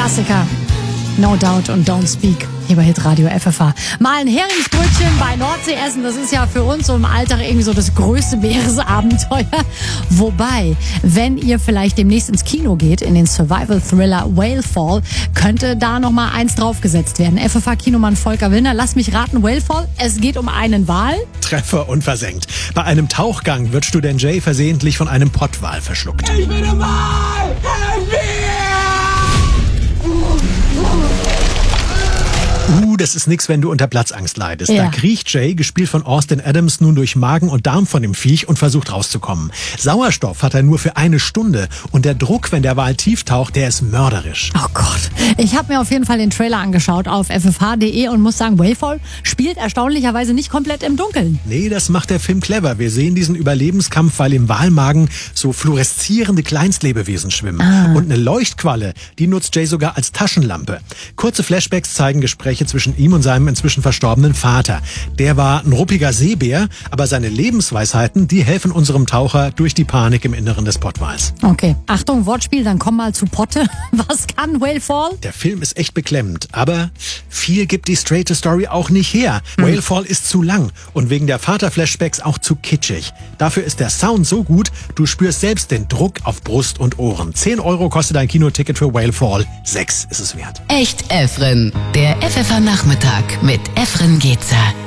Klassiker. No Doubt und Don't Speak. Hier bei Hitradio FFH. Mal ein Heringsbrötchen bei Nordsee essen, das ist ja für uns so im Alltag irgendwie so das größte Meeresabenteuer. Wobei, wenn ihr vielleicht demnächst ins Kino geht, in den Survival-Thriller Whalefall, könnte da nochmal eins draufgesetzt werden. FFH-Kinomann Volker Willner, lass mich raten, Whalefall, es geht um einen Wal? Treffer unversenkt. Bei einem Tauchgang wird Student Jay versehentlich von einem Pottwal verschluckt. Ich bin ein Wal! Helft mir! Das ist nix, wenn du unter Platzangst leidest. Ja. Da kriecht Jay, gespielt von Austin Adams, nun durch Magen und Darm von dem Viech und versucht rauszukommen. Sauerstoff hat er nur für 1 Stunde und der Druck, wenn der Wal tief taucht, der ist mörderisch. Oh Gott. Ich habe mir auf jeden Fall den Trailer angeschaut auf ffh.de und muss sagen, Whalefall spielt erstaunlicherweise nicht komplett im Dunkeln. Nee, das macht der Film clever. Wir sehen diesen Überlebenskampf, weil im Walmagen so fluoreszierende Kleinstlebewesen schwimmen. Und eine Leuchtqualle, die nutzt Jay sogar als Taschenlampe. Kurze Flashbacks zeigen Gespräche zwischen ihm und seinem inzwischen verstorbenen Vater. Der war ein ruppiger Seebär, aber seine Lebensweisheiten, die helfen unserem Taucher durch die Panik im Inneren des Pottwals. Okay, Achtung, Wortspiel, dann komm mal zu Potte. Was kann Whalefall? Der Film ist echt beklemmend, aber viel gibt die straighte Story auch nicht her. Whalefall ist zu lang und wegen der Vater-Flashbacks auch zu kitschig. Dafür ist der Sound so gut, du spürst selbst den Druck auf Brust und Ohren. 10 € kostet ein Kinoticket für Whalefall, 6 ist es wert. Echt Efren, der FFH-Nachmittag mit Efren Gezer.